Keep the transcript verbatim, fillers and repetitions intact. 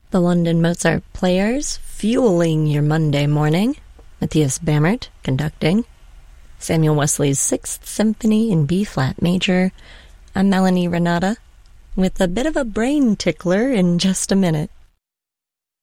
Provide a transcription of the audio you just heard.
The London Mozart Players, fueling your Monday morning. Matthias Bammert, conducting. Samuel Wesley's Sixth Symphony in B-flat major. I'm Melanie Renata, with a bit of a brain tickler in just a minute.